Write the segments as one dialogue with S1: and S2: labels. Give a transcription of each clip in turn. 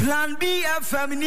S1: Plan B FM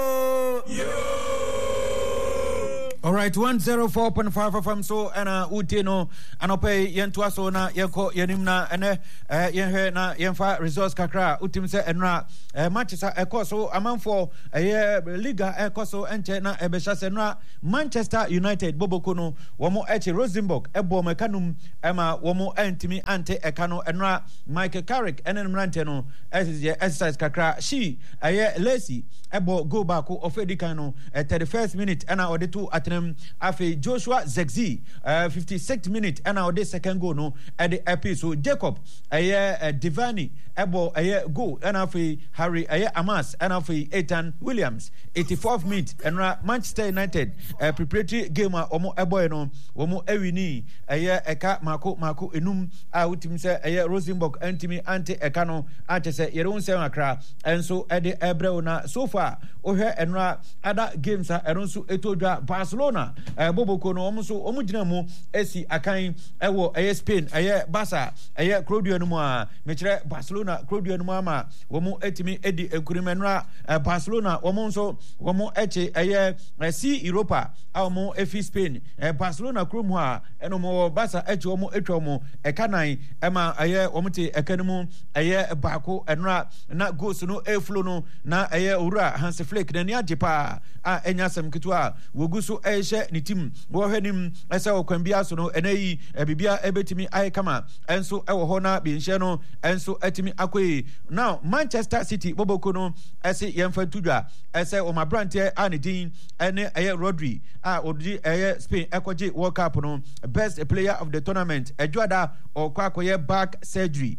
S2: All right, 104.5 FM so ana utino anope yentua so na yeko yenimna ene yenhe na yenfa resource kakra utim se enra Manchester ekoso amanfo liga ekoso enche na ebesha senra Manchester United bobokono womo eche Rosenborg ebo mekanum ema womo entimi ante ekano enra Michael Carrick enenmrante no exercise kakra she Lacy ebo go back ofedikan no 31st minute ana odetu atenem afi Joshua Zexi 56th minute ana ode second goal no at the episode Jacob Divani ebo goal ana afi Harry Amas ana afi Ethan Williams 84th minute enra Manchester United preparatory game omo ebo no omo ewini eka mako enum a utim se Rosenborg antimi ante eka no ante se yerun se akra enso ede ebreu na so far ohwe enra other games a eronso etodwa Barcelona boboko no omo gina mu esi akan ewo Spain Barca Claudio no mu a mekire Barcelona Claudio no mu ama womo etimi edi enkurimenra Barcelona womo nso womo eche C Europa womo efi Spain Barcelona kromu a eno mo Barca eche womo etwa mo ekanan ema womo te ekanimu baako enra na goals no eflo no na owura Hans Flick na ni ajepa a enya sam kitwa woguso ehye ni team wo hwenim ese okwambia so no enayi bibia ebetimi ayekama enso ewo ho na bienhye no enso atimi akoi now Manchester City boboko no ese yemfa tudwa ese o mabrante anedin ene Rodri a odi Spain ekoje World Cup no best player of the tournament ejuada okwakoye back surgery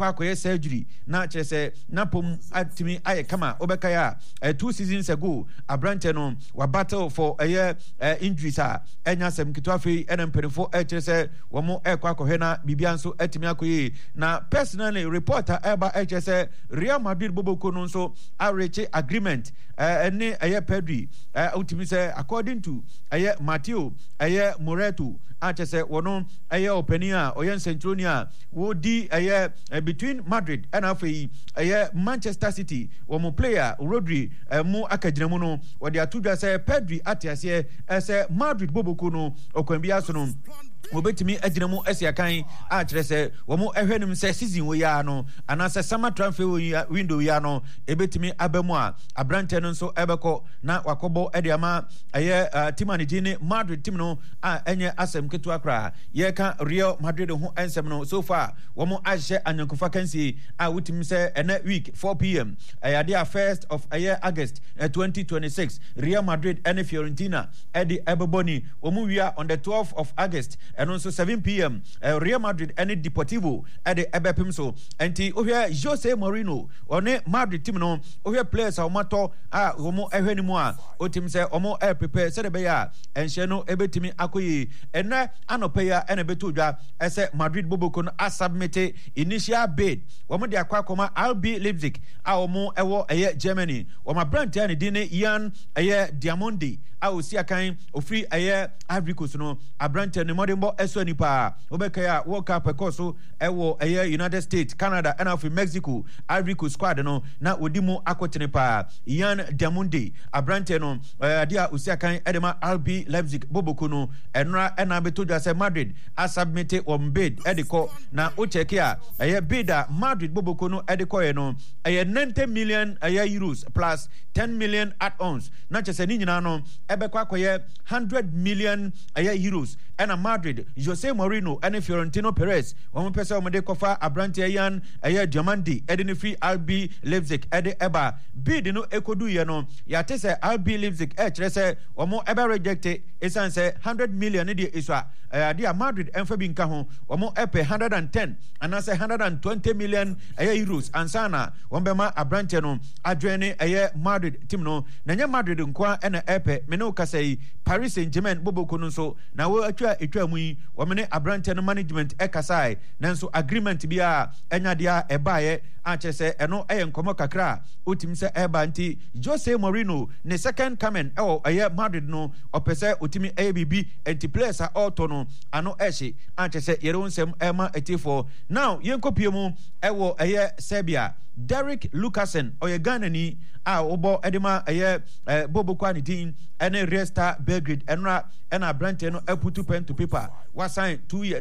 S2: na chese napom atimi ayekama obekaya 2 seasons ago abrante no wa battle for injuries a enya sem kitwafe enempelefo chese womo ekwakohe na bibia nso atimi akoye na personally reporter eba chese Real Madrid boboko no nso areche agreement ene Pedri utimi se according to Mateo Moreto achese wono openia oyen Centronia wodi between Madrid and afi Manchester City womo player Rodri mu akaginamu no wodi atudwa se Pedri atiase ese Madrid boboko no okwambia so no obetimi aginamu asiakan a kire se womo ehwenim se season wo ya no anase summer transfer window ya no ebetimi abamu a abrante no nso ebeko na wakobo ediama team anigine Madrid team no a enye asem ketu akra ye ka Real Madrid ho ensem no so far womo ahye anyankofa kansi a wutimi se ena week 4 p.m. Ade a 1st of August 2026 Real Madrid and Fiorentina edi ebeboni womo wia on the 12th of August and also 7 p.m. Real Madrid and Deportivo at the ebepim so enti ohia Jose Mourinho one Madrid team no ohia players a omato a womo ehwanimu a otim se omo prepare se de be ya enhye no ebetimi akoyi ena anopeya ena betodwa ese Madrid boboko no submit initial bid womo de akwakoma RB Leipzig a womo ewo Germany woma brand ya ne dine Ian Diamondi a osiakan ofri Ivory Coast no abrante ne modembo eso nipa obekaya World Cup ekoso ewo United States Canada and of Mexico Ivory Coast squad no na odimu akotene pa Ian Diamondi abrante no dia osiakan edema RB Leipzig boboko no enra ena betodwa se Madrid a submit on bid ediko na o check ya bida Madrid boboko no ediko ye no 90 million euros plus 10 million add-ons na chese ni nyina no ebekwa akoye 100 million euros ena Madrid Jose Mourinho and Florentino Perez won pese omde kofa abrante yan Diamandi edini free RB Leipzig ede eba bid no ekodu ye no ya tese RB Leipzig kire se omo eba reject esan se 100 million ne de iswa dia Madrid enfa bi nka ho omo epe 110 and say 120 million euros ansana wombema abrante no adwene Madrid team no nanya Madrid nkwa ena epe me no kasai Paris Saint-Germain boboko no so na wo atwa mu yi womene abrante no management ekasai nanso agreement bia enya dia ebaye achese eno enkomo kakra utim se eba nti Jose Mourinho ne second coming Madrid no opese utimi ABB anti players auto no ano eshi achese yeronsem ema etifo now yenkopie ewo Serbia Derek Lucasen Ghana ni obo edema Bobo Kwani din ene Resta Belgrade ena Brante no put pen to paper was signed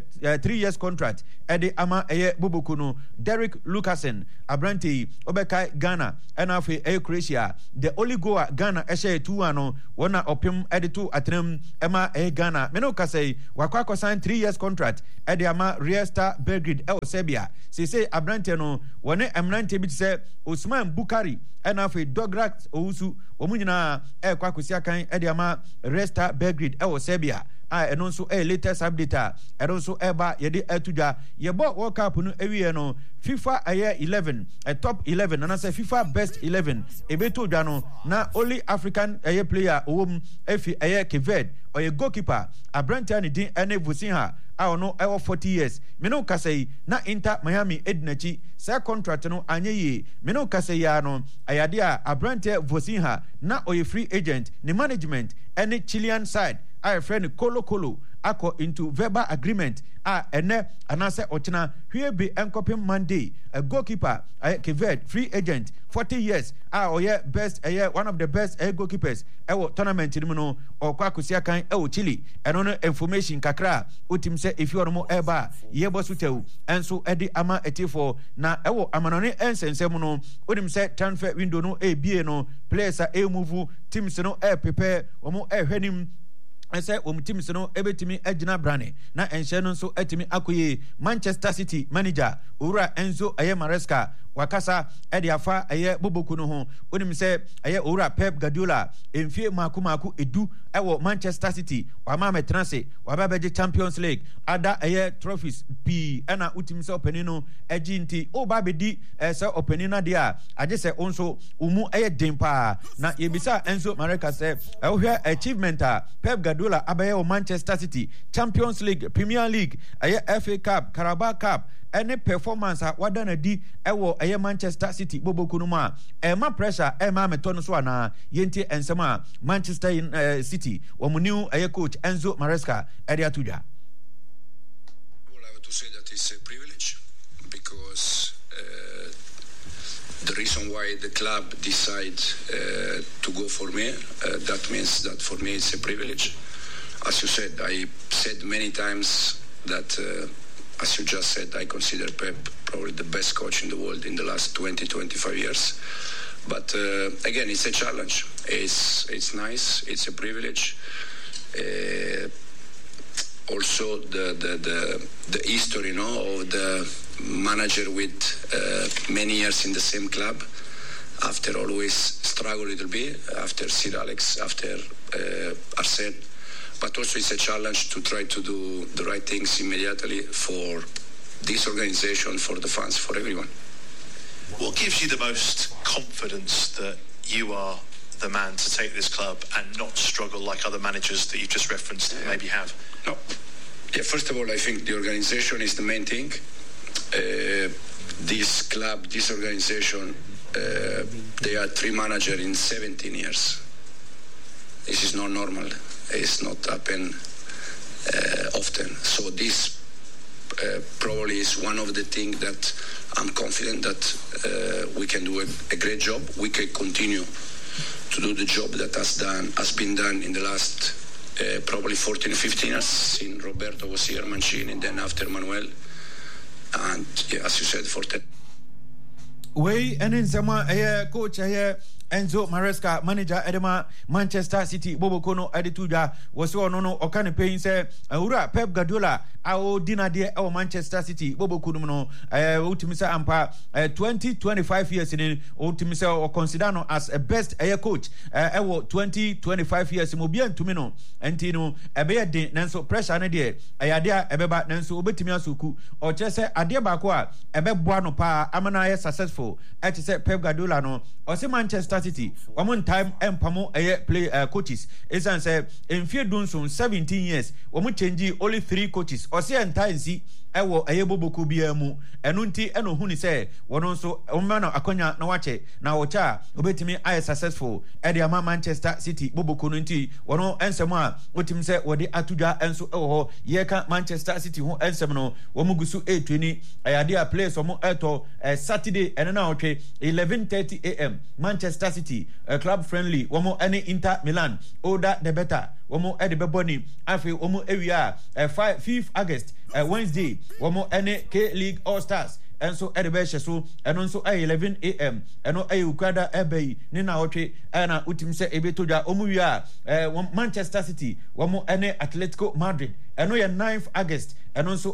S2: 3 years contract ede ama Bobo Kuno Derek Lucasen Abrante obeka Ghana ena fe Croatia the only goal Ghana share 2-1 wona opim editu atrem ema Ghana meno kasei wakwa sign 3 years contract ede ama Resta Belgrade Serbia say Abrante no wone emnante bi se Osman Bukari ena fe Douglas Owusu omunyina kwa kusia kan ede ama Resta Belgrade Serbia eno nso latest update eno nso eba yede atuja yebo World Cup no ewie no FIFA 11 top 11 and say FIFA best 11 ebeto dwa no na only African player owom efi Keved goalkeeper Abrante ni din ene Vusinha no 40 years meno kasei na Inter Miami edinachi say contract no anyeye meno kasei ya no ayade a Abrante Vusinha na free agent ni management any Chilean side our friend Kolo ako into verbal agreement ene anase ochina hwe be enkopim Monday a goalkeeper Keved free agent 40 years best one of the best goalkeepers tournament ni no okwa kusia kan Chile eno no information kakra utim se if you no eba yebo sutew enso edi ama etifo na amanone ensensem no odim se transfer window no bie no players move teams no prepare omo hwenim say teams no ebetimi agina brane na enhye no nso atimi akoye Manchester City manager Owura Enzo Maresca wakasa afa Boboku no ho onim se Owura Pep Guardiola emfie maku edu Manchester City wama metrase wababeje Champions League ada trophies bi na utim se openi no nti oba bedi se openi na dia age se onso umu dempa na yebisa Enzo Maresca se ohwe achievement Pep Guardiola abaye Manchester City Champions League Premier League FA Cup Carabao Cup any performance wadana di Manchester City Boboku no ma ma pressure ma meton so ana yenti ensema Manchester City new coach Enzo Maresca atuja.
S1: Well, I have to say that it's a privilege because the reason why the club decides to go for me, that means that for me it's a privilege. As you said, I said many times that as you just said, I consider Pep probably the best coach in the world in the last 20-25 years. But again, it's a challenge. It's nice. It's a privilege. Also, the history, of the manager with many years in the same club. After always struggle a little bit. After Sir Alex, after Arsene. But also it's a challenge to try to do the right things immediately for this organization, for the fans, for everyone.
S3: What gives you the most confidence that you are the man to take this club and not struggle like other managers that you've just referenced maybe have?
S1: No. Yeah, first of all, I think the organization is the main thing. This club, this organization, they are 3 managers in 17 years. This is not normal. It's not happen often. So this probably is one of the things that I'm confident that we can do a great job. We can continue to do the job that has been done in the last probably 14 or 15 years since Roberto was here, Mancini, and then after Manuel. And yeah, as you said, for that.
S2: We and in some coach here. Enzo Maresca manager edema Manchester City Boboku no edituja was no okane paying say Owura Pep Guardiola dina de Manchester City Boboku no ultimisa ampa 20-25 years in ultimisa or consider no as a best coach 20-25 years mo bia ntumi no enti no ebe de nanso pressure ne de ayade ebeba nanso obetimi asoku o chese ade ba ko a ebe boa no pa amana successful say Pep Guardiola no o se Manchester Manchester City one time empamo play coaches esan say enfie dunson 17 years one change only 3 coaches or say entire nsi ewo boboku bia mu enu nti eno hu ni say wono nso omma na akonya na wache na wocha obetimi ay successful e de ama Manchester City boboku no nti wono ensem a otim say wode atudwa enso ewo ho ye ka Manchester City ho ensem no wo mugusu 8:20 ayade a place omo eto Saturday eno na otwe 11:30 am Manchester City club friendly womo any Inter Milan order the better womo e de beboni afi womo ewia 5th August Wednesday womo any K League All Stars and so edebeshe so eno nso 11 am eno ukada ebei ni na otwe na utim se ebetoja omuwia Manchester City womo any Atletico Madrid eno ye 9th August eno nso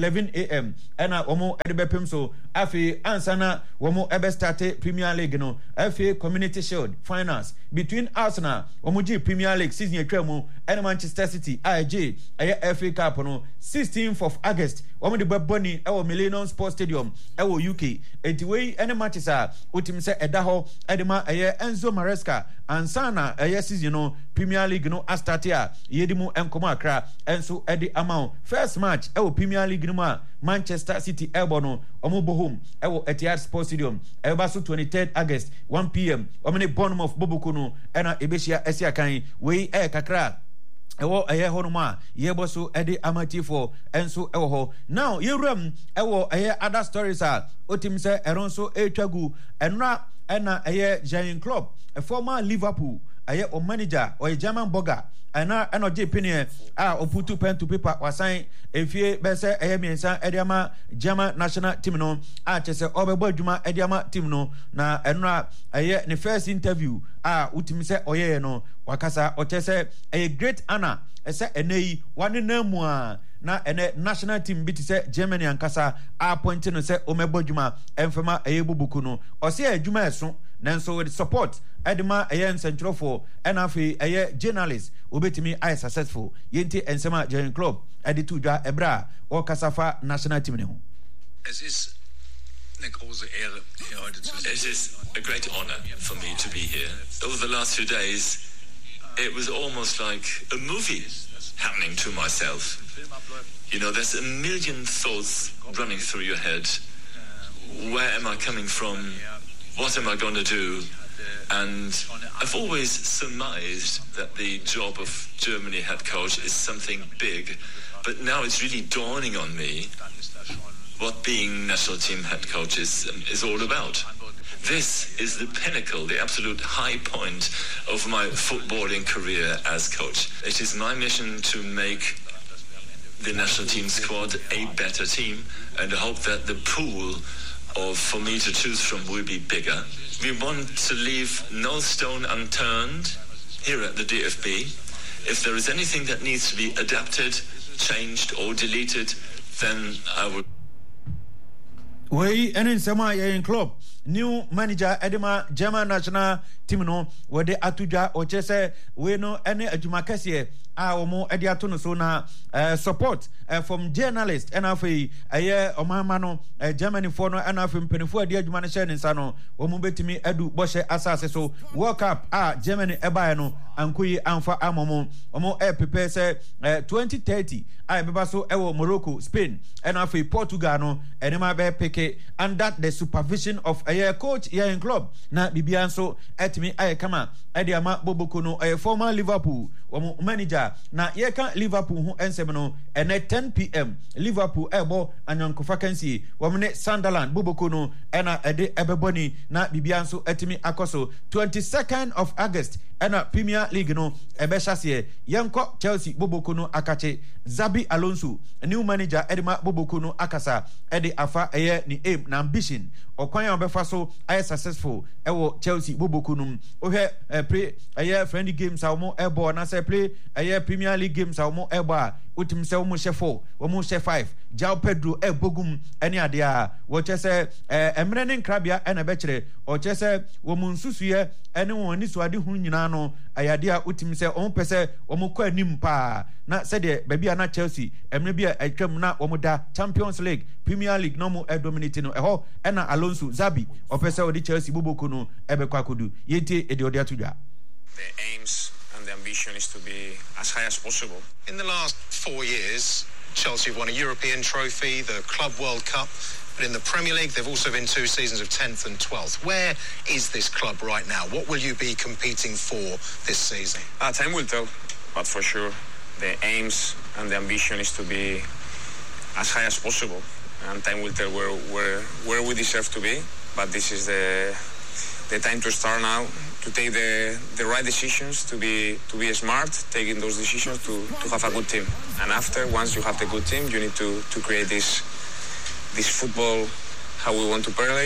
S2: 11 am ena womo edebepem so afi ansana womo ebe start Premier League no afi Community Shield finals between Arsenal womo ji Premier League season etwamu and Manchester City AJ FA Cup no 16th of August womo de beboni ewo Millennium Sports Stadium ewo UK entiwei ene matches a utim se edaho edema Enzo Maresca ansana season no Premier League no astatia yedimu enkomo akra enso edi amount first match ewo Premier League no ma Manchester City elbow no omo bohom ewo Etihad Sports Stadium eba so 23rd August 1 p.m. omene Bournemouth boboku no ena ebeshia esiakan we kakra ewo honoma yebo so edi amatifo enso ewo ho now yeram ewo other stories are otim se eronso etwagu enra ena Giant Club a former Liverpool o manager or German blogger ana enoje penie oputu pen to paper wasan efie be se miensa ediama German national team no chese obebo adwuma ediama team no na enra ne first interview utim se oye no wakasa o chese great honor ese enei wane namu na ene national team biti se Germany ankasa appoint no se omebo adwuma emfema bubuku no o se adwuma eso nanso with support edema central for enafi journalist obetimi ay successful yenti ensema Giant Club editu dwa ebra o kasafa national team ne ho.
S4: Es ist eine große Ehre hier heute zu sein.
S5: It is a great honor for me to be here. Over the last few days it was almost like a movie happening to myself. You know, there's a million thoughts running through your head. Where am I coming from? What am I going to do? And I've always surmised that the job of Germany head coach is something big, but now it's really dawning on me what being national team head coach is all about. This is the pinnacle, the absolute high point of my footballing career as coach. It is my mission to make the national team squad a better team, and I hope that the pool for me to choose from will be bigger. We want to leave no stone unturned here at the DFB. If there is anything that needs to be adapted, changed or deleted, then I will.
S2: We in Sama in club new manager edema German national team no wede atuja o chese we no ene adwuma kase omo ede ato no so na support from journalists and afei omama no Germany for no and afei mpenifo ade adwuma no share nsa no omo betimi adu boshe asase so World Cup Germany ebae no ankoyi amfa amomo omo prepare say 2030 beba so ewo Morocco Spain and afei Portugal no enema be peke under the supervision of coach Giant Club na bibia nso etimi kama ade ama Boboko no former Liverpool omo manager na yeka Liverpool hu ensem no ene 10 p.m. Liverpool ebo anyankofa kansi womne Sunderland Boboko no ena ede ebeboni na bibia nso etimi akoso 22nd of August ena Premier League no ebeshase yenko Chelsea Boboko no akache Zabi Alonso new manager edema Boboko no akasa ede afa ni aim na ambition okwan ya obefa so successful ewo Chelsea Boboko no ohwe play friendly games awo ebo na say play Premier League games awo ebo utim se omo she 4 omo she 5 Jao Pedro bogum ene ade a wo chese emre ne nkrabia ena be kire o chese wo munsusuye ene won ni so ade hu nyina no ayade a utim se omo pese omo kwa anim pa na se de ba bia na Chelsea emre bia atwam na omo da Champions League Premier League no mo dominate no eho ena Alonso Zabi o pese o di Chelsea boboko no ebekwa kodu yete ede ode atudwa.
S6: The aims and the ambition is to be as high as possible.
S3: In the last 4 years, Chelsea have won a European trophy, the Club World Cup, but in the Premier League they've also been 2 seasons of 10th and 12th. Where is this club right now? What will you be competing for this season?
S6: Time will tell, but for sure the aims and the ambition is to be as high as possible, and time will tell where we deserve to be, but this is the time to start now, to take the right decisions, to be smart, taking those decisions to have a good team. And after, once you have the good team, you need to create this football how we want to play.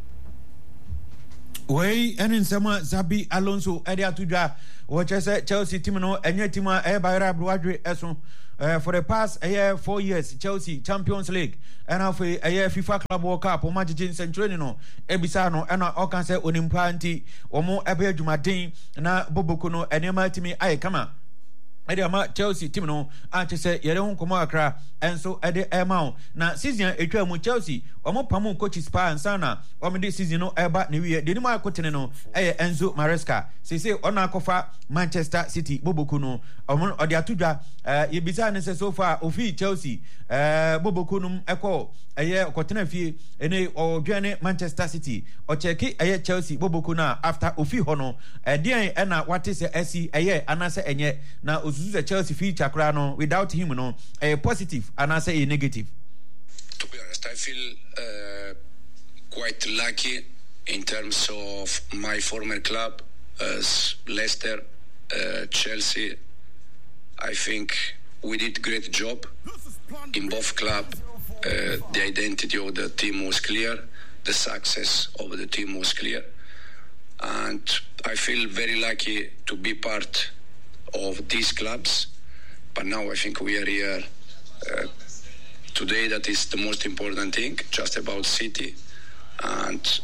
S2: Way and in summer Zabi Alonso Edia Tuja, which I said Chelsea team no and yet team Bayra Bluadri Eson. For the past 4 years, Chelsea Champions League and half a year FIFA Club World Cup or Magicin Centrino, Ebisano, and all can say Onimpanti or more Abe Jumadin, na Bobokuno, and Emma Timmy Ayakama. Ediama Chelsea team no anche se yere ho komo akra enso ede emao na season etwa mu Chelsea omo pamu coach spa ansana omo de season no eba ne wie de ni ma akotene no eye Enzo Maresca se ona akofa Manchester City Boboku no omo ode atudwa yebisa ne se so far ofi Chelsea Boboku no eko eye okotena fie ene odwane Manchester City o cheki eye Chelsea Boboku na after ofi ho no den ena wate se esi eye anase enye na the Chelsea feature crano without him no a positive and I say a negative.
S1: To be honest, I feel quite lucky in terms of my former club as Leicester, Chelsea. I think we did a great job in both clubs. The identity of the team was clear, the success of the team was clear, and I feel very lucky to be part of these clubs, but now I think we are here today. That is the most important thing, just about City. And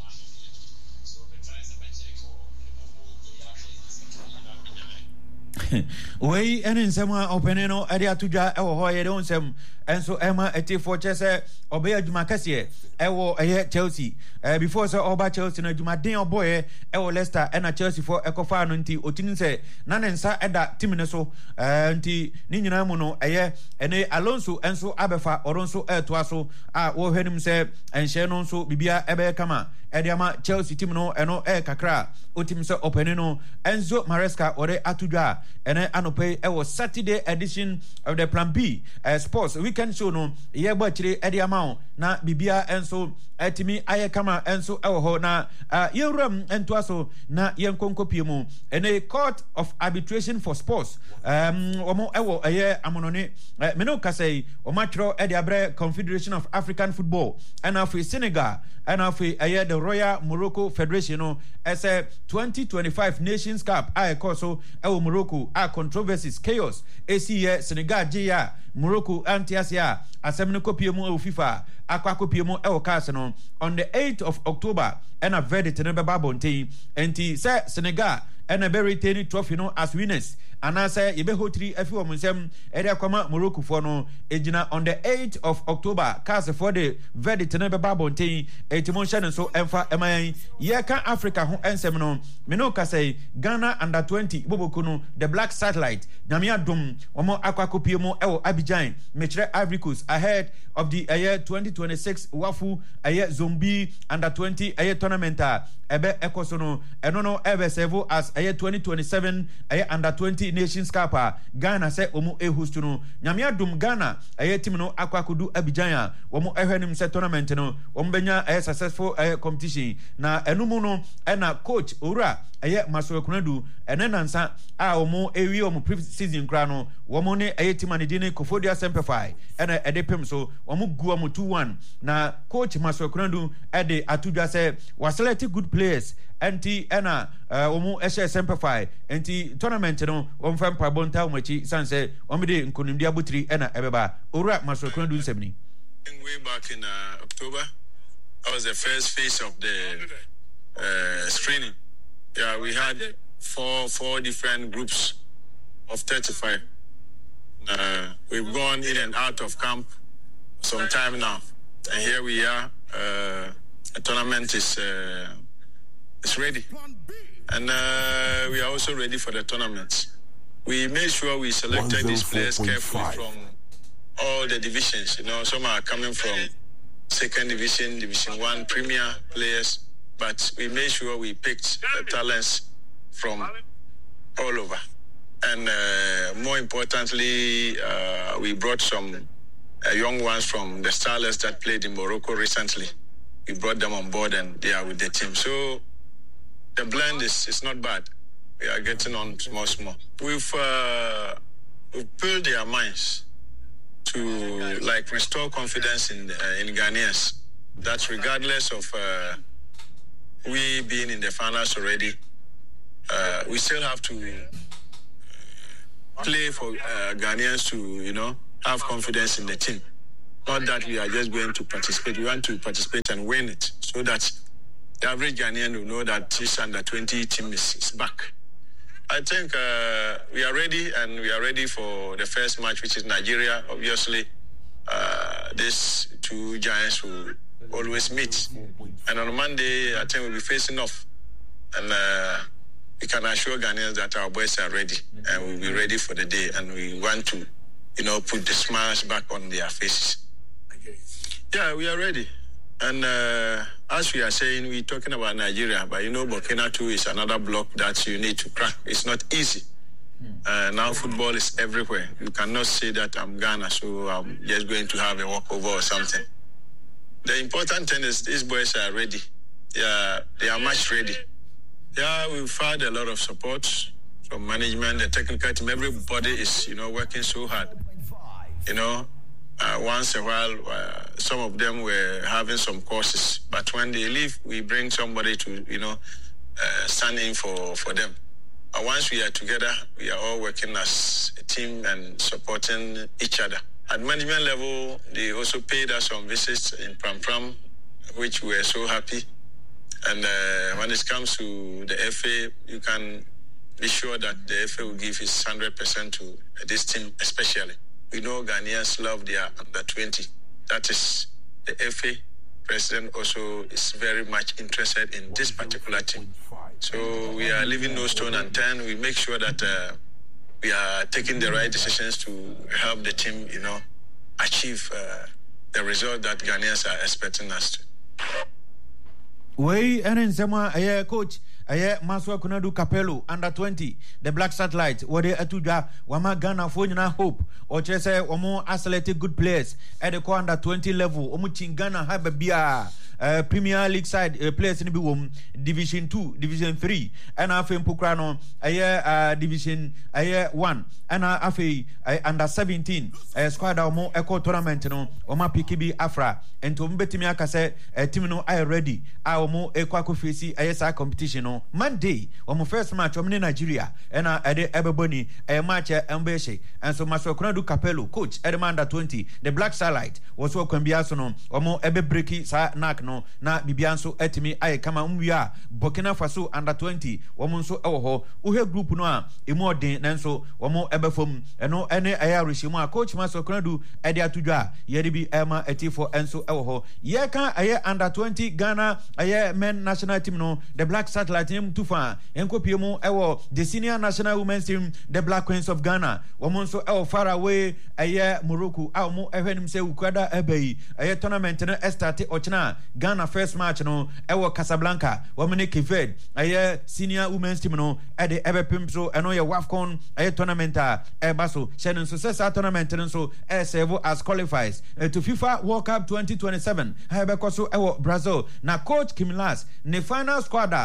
S2: way and in some openeno area to ja hoye don sem enso ema eti for chese obeya djuma kase ewo Chelsea before so oba Chelsea na djuma den oboye ewo Leicester na Chelsea for ekofa no nti otini se na nensa eda team ne so nti ni nyina mu no ene Alonso enso abefa oronso etoa so a wo hwenim se enhye no nso bibia ebe kama ediama Chelsea team no eno kakra otim se openeno Enzo Maresca ore atudwa ene anope ewo Saturday edition of the Plan B sports weekend show no yebo chire ediama na bibia enso etimi ayekama enso ewo ho na yewram entoaso na yenkonkopie mu ene Court of Arbitration for Sports omo ewo amonone meno kasei omatro ediabre Confederation of African Football and of Senegal and of the Royal Morocco Federation no as a 2025 Nations Cup so ewo Morocco controversies chaos ACE Senegal Jia Morocco Antiasia asemne kopie mu ewo FIFA akwa kopie mu ewo cast no on the 8th of October and a verdict ne beba bonten enti se Senegal and a very tiny trophy no as winners and I say yebe hotri afi wo nsem area kwama Morocco for no ejina on the 8th of October cast for the verdict ne beba bonten etimon hye so emfa emayan ye kan Africa ho ensem no me no ka say Ghana under 20 Boboku no the Black Satellite nyamia dom omo akwa kopie mu ewo Abidjan mechre Ivory Coast ahead of the year 2026 Wafu Zombie under 20 tournament ebe ekoso no eno no ebe serve as 2027 under 20 Nations Cup Ghana say omu host no nyamia dum Ghana team no akwakodu Abidjan omu ehwenim se tournament no omu benya successful competition na enumu no na coach Ora Maso Kunadu enenansa omu ewi omu pre-season kra no omu ne team anidine Kofodia Semperfy ena edepem so omu gu omu 2-1 na coach Maso Kunadu ede atudwa say was select good players anti ena omu ehye semplify enti tournament no omfa mpabonta omachi sanse omede nkonimdi abutiri ena ebeba owura Masokuna du nsebni.
S7: Way back in October, that was the first phase of the screening. Yeah, we had four different groups of 35. We've gone in and out of camp some time now, and here we are. The tournament is ready, and we are also ready for the tournament. We made sure we selected these players carefully from all the divisions. You know, some are coming from second division, Division 1, Premier players, but we made sure we picked talents from all over. And more importantly, we brought some young ones from the Starlets that played in Morocco recently. We brought them on board and they are with the team. So the blend is not bad. We are getting on small. We've built their minds to restore confidence in Ghanaians. That regardless of we being in the finals already, we still have to play for Ghanaians to, have confidence in the team. Not that we are just going to participate. We want to participate and win it so that the average Ghanaian will know that this under-20 team is back. I think we are ready, and we are ready for the first match, which is Nigeria. Obviously, these two giants will always meet. And on Monday, I think we'll be facing off. And we can assure Ghanaians that our boys are ready, and we'll be ready for the day. And we want to, put the smiles back on their faces. Yeah, we are ready. And as we are saying, we're talking about Nigeria, but Burkina too is another block that you need to crack. It's not easy. Now football is everywhere. You cannot say that I'm Ghana, so I'm just going to have a walkover or something. The important thing is these boys are ready. They are much ready. Yeah, we've had a lot of support from management, the technical team. Everybody is, working so hard. Once a while, some of them were having some courses, but when they leave, we bring somebody to, stand in for them. But once we are together, we are all working as a team and supporting each other. At management level, they also paid us some visits in Pram, which we are so happy. And when it comes to the FA, you can be sure that the FA will give his 100% to this team, especially. We know Ghanaians love their under-20. That is, the FA president also is very much interested in this particular team. So we are leaving no stone unturned. We make sure that we are taking the right decisions to help the team, achieve the result that Ghanaians are expecting us to.
S2: Way and in Zema, coach. Masokuna du Capello under 20 the Black Satellite wode atuja wama Ghana for hope or chese omo isolated good players at the under 20 level omu Ghana have bia Premier League side players in the Division 2 Division 3 and afi mpokrano Division 1 and afi under 17 squad omo eco tournament no oma pikibi afra and to mbetimi akase team no are ready omo eco akofisi ayesa competition no Monday omo first match omo Nigeria and ade ebeboni match embeshe and so Masokuna du Capello coach under 20 the Black Satellite was so kwambiaso no omo ebe breaki sa nak no na bibianso etimi aye kama umwia Burkina Faso under 20 womo nso ewo ho uhe group no a emu odin nanso womo ebefom eno ene aya reshimu a coach Masokuna du ede atudwa yede bi ema etifo enso ewo ho ye kan aye under 20 Ghana aye men national team no the Black Satellite team tufa enkopie mu ewo the senior national women's team the Black Queens of Ghana womo nso ewo far away aye Morocco a womo ehwenim se ukwada ebeyi aye tournament no estarte ochina Ghana first match no ewo Casablanca womene Kived aye senior women's team no ede ebepim so eno ye WAFCON aye tournament ebaso shenin so sesa tournament so serve as qualifies to FIFA World Cup 2027 habekoso ewo Brazil na coach Kim Las ne final squad wode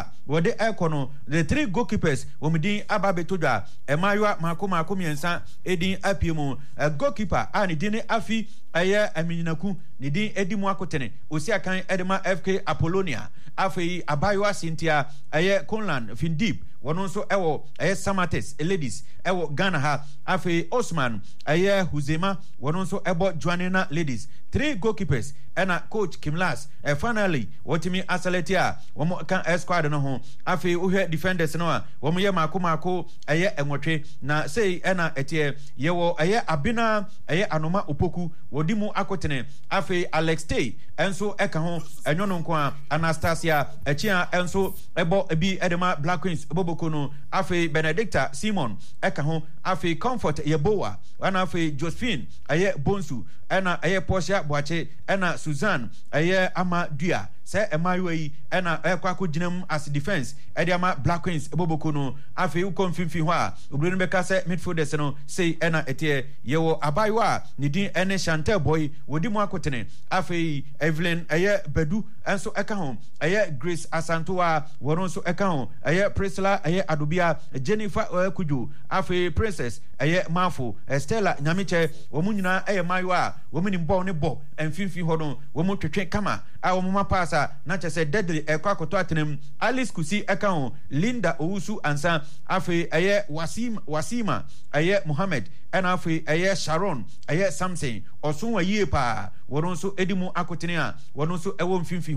S2: ade ekono the 3 goalkeepers womdin ababetodwa emaywa mako miensa edin apiemu goalkeeper ani din afi aye aminyinaku ni din edimu akotene osiakan edema FK Apollonia afei abaywa Cynthia aye Conland Findip wono nso ewo aye Samates ladies ewo Ghana ha afei Osman aye Huzema wono nso ebo Joanina ladies 3 goalkeepers ena coach Kimlas finally wotimi asaletia womo kan squad no ho afei uhwe defenders no a womo ye mako aye enwotwe na sei ena etie yewo aye Abina aye Anoma Opoku wodimu akotene afei Alex Tay enso eka ho enyono nko a Anastasia echia enso ebo ebi edema Black Queens boboko no afei Benedicta Simon eka ho afei Comfort Yeboa wana afei Josephine aye Bonsu ena aye Portia Boache ena Suzanne aye Amadua se emayo yi ena ekwa ginam as defense ediama Black Queens boboko no afei ukonfimfi ho a obru no beka se midfielders no sei ena etie yewo abaywa ni din ene Chantel Boy wodi mu akotene afei Evelyn aye Bedu enso eka ho aye Grace Asantoa wono nso eka ho aye Priscilla aye Adobia Jennifer Kuju afei Princess aye Mafo Stella Nyamiche womunyina aye maywa womini ball ne ball emfimfi ho no womu twetwe kama a womu mapasa na chese deadly ekwa koto atenem Alice Kusi eka ho Linda Owusu ansa afei aye Wasima aye Mohammed ena afei aye Sharon aye Samson osun wa yie pa wono nso edimu akotene a wono nso ewo mfimfi